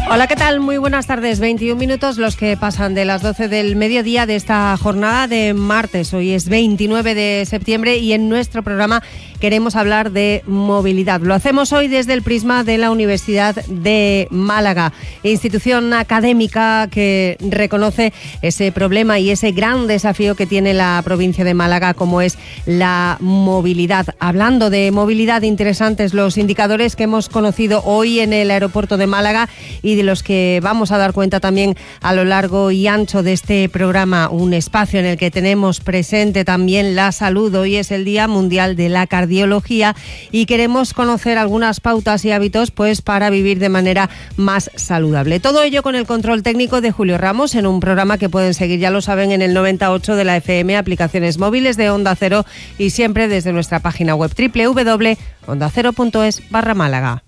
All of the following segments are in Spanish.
Hola, ¿qué tal? Muy buenas tardes. 21 minutos los que pasan de las 12 del mediodía de esta jornada de martes. Hoy es 29 de septiembre y en nuestro programa queremos hablar de movilidad. Lo hacemos hoy desde el prisma de la Universidad de Málaga, institución académica que reconoce ese problema y ese gran desafío que tiene la provincia de Málaga, como es la movilidad. Hablando de movilidad, interesantes los indicadores que hemos conocido hoy en el aeropuerto de Málaga y de los que vamos a dar cuenta también a lo largo y ancho de este programa, un espacio en el que tenemos presente también la salud. Hoy es el Día Mundial de la Cardiología y queremos conocer algunas pautas y hábitos pues para vivir de manera más saludable. Todo ello con el control técnico de Julio Ramos en un programa que pueden seguir, ya lo saben, en el 98 de la FM, aplicaciones móviles de Onda Cero y siempre desde nuestra página web www.ondacero.es/Málaga.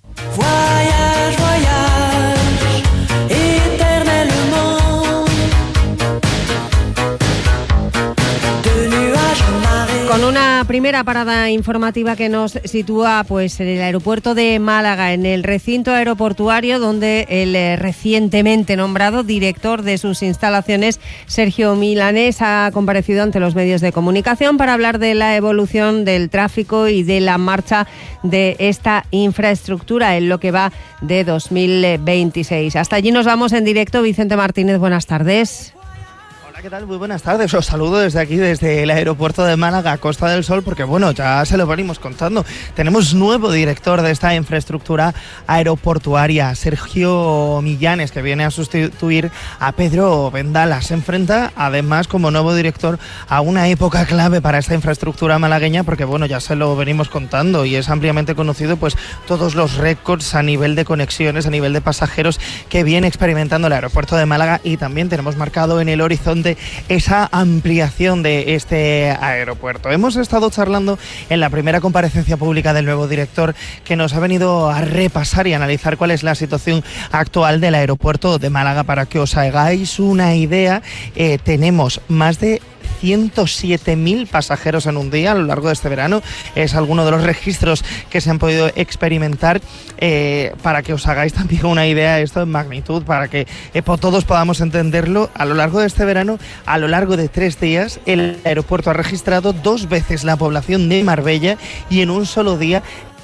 Con una primera parada informativa que nos sitúa pues en el aeropuerto de Málaga, en el recinto aeroportuario donde el recientemente nombrado director de sus instalaciones, Sergio Milanés, ha comparecido ante los medios de comunicación para hablar de la evolución del tráfico y de la marcha de esta infraestructura en lo que va de 2026. Hasta allí nos vamos en directo. Vicente Martínez, buenas tardes. ¿Qué tal? Muy buenas tardes. Os saludo desde aquí, desde el aeropuerto de Málaga, Costa del Sol, porque bueno, ya se lo venimos contando. Tenemos nuevo director de esta infraestructura aeroportuaria, Sergio Millanes, que viene a sustituir a Pedro Vendala. Se enfrenta, además, como nuevo director, a una época clave para esta infraestructura malagueña, porque bueno, ya se lo venimos contando y es ampliamente conocido pues todos los récords a nivel de conexiones, a nivel de pasajeros que viene experimentando el aeropuerto de Málaga, y también tenemos marcado en el horizonte esa ampliación de este aeropuerto. Hemos estado charlando en la primera comparecencia pública del nuevo director, que nos ha venido a repasar y analizar cuál es la situación actual del aeropuerto de Málaga. Para que os hagáis una idea, tenemos más de 107.000 pasajeros en un día a lo largo de este verano. Es alguno de los registros que se han podido experimentar. Para que os hagáis también una idea esto en magnitud, para que todos podamos entenderlo, a lo largo de este verano, a lo largo de 3 días, el aeropuerto ha registrado 2 veces la población de Marbella, y en un solo día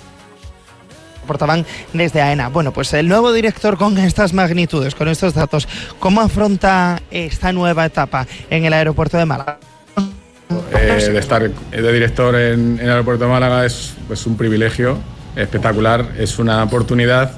portaban desde AENA. Bueno, pues el nuevo director, con estas magnitudes, con estos datos, ¿cómo afronta esta nueva etapa en el aeropuerto de Málaga? De estar de director en el aeropuerto de Málaga es un privilegio espectacular, es una oportunidad,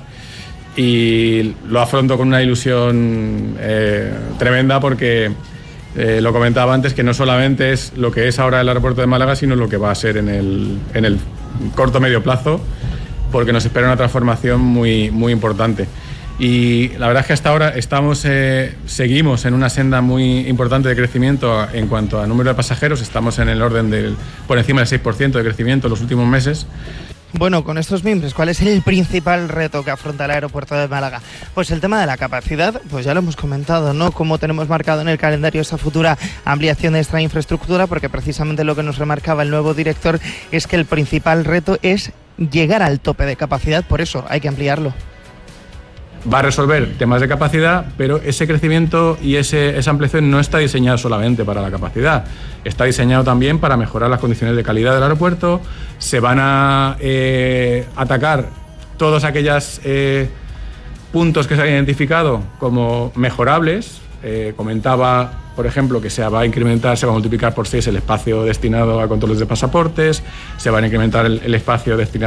y lo afronto con una ilusión tremenda, porque lo comentaba antes, que no solamente es lo que es ahora el aeropuerto de Málaga, sino lo que va a ser en el corto medio plazo, porque nos espera una transformación muy, muy importante. Y la verdad es que hasta ahora seguimos en una senda muy importante de crecimiento en cuanto a número de pasajeros. Estamos en el orden por encima del 6% de crecimiento en los últimos meses. Bueno, con estos miembros, ¿cuál es el principal reto que afronta el aeropuerto de Málaga? Pues el tema de la capacidad, pues ya lo hemos comentado, ¿no? Como tenemos marcado en el calendario esa futura ampliación de esta infraestructura, porque precisamente lo que nos remarcaba el nuevo director es que el principal reto es llegar al tope de capacidad, por eso hay que ampliarlo. Va a resolver temas de capacidad, pero ese crecimiento y esa ampliación no está diseñado solamente para la capacidad, está diseñado también para mejorar las condiciones de calidad del aeropuerto. Se van a atacar todos aquellos puntos que se han identificado como mejorables. Comentaba, por ejemplo, que se va a multiplicar por 6 el espacio destinado a controles de pasaportes, se van a incrementar el espacio destinado